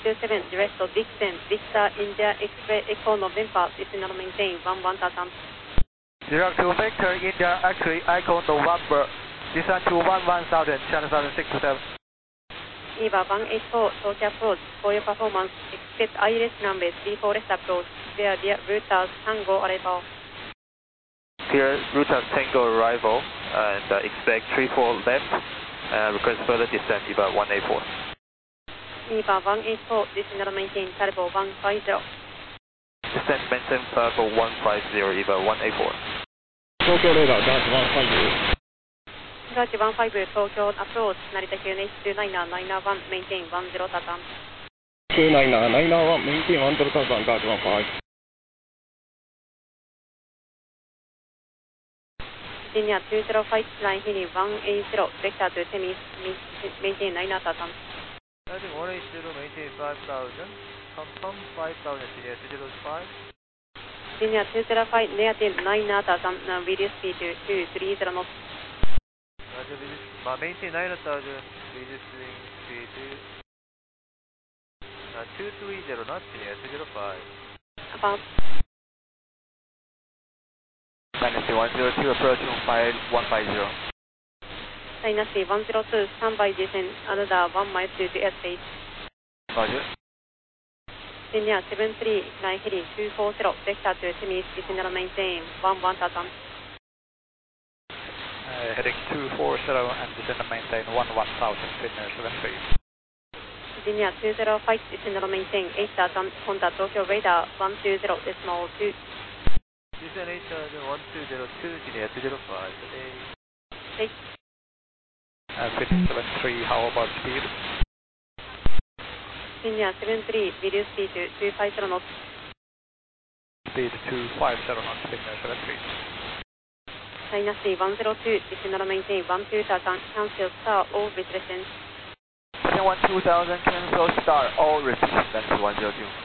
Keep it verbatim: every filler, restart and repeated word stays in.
two seven, direct to Dixon, Victor, India, X-ray, Echo, November, descend and maintain, one one thousand. Direct to Victor, India, X-ray, Echo, November, descend to one one thousand, channel one thousand six two seven. Eva one eight four, torque approach, for your performance, expect I L S runway three four left approach, clear dear routers, Tango arrival. Clear routers Tango arrival, and uh, expect three four left, uh, request further descent, Eva one eight four. Eva one eight four, descend and maintain, Carbo one five zero. Descent maintain Carbo one five zero, Eva one eight four. Tokyo radar, Dutch one five zero. Dutch one five zero, Tokyo approach, Narita Q N H two nine nine one, maintain one zero thousand. two nine nine one, maintain one zero thousand, Dutch one five. Virginia two zero five nine, heading one eight zero, vector to Temis, maintain nine thousand. Heading one eight zero, maintain five thousand, confirm five thousand, Virginia two zero five. Virginia two zero five, negative nine thousand, uh, video speed to two three zero knots. Roger, uh, maintain nine thousand, reducing speed to uh, two three zero knots, Virginia two zero five. About. Dynasty one zero two, approaching five one five zero. Dynasty one zero two, standby descent, another one mile to the airspace. Roger. Virginia seven three nine, heading two four zero, vector to Temis, descend and maintain one one thousand. Uh, heading two four zero and descend and maintain one one thousand, Finnair seven three. Virginia two zero five, descend and maintain eight thousand, contact Tokyo radar one two zero decimal two. Descend eight thousand, one two zero two, Virginia two zero five, today. Eight. Uh, Finnair seven three, how about speed? Virginia seven three, video speed to two five zero knots. Speed two five zero knots, Finnair seven three. Dynasty one zero two, descend and maintain one two thousand, cancel star, all with descent. one two thousand, cancel star, all repeat, Dynasty one zero two.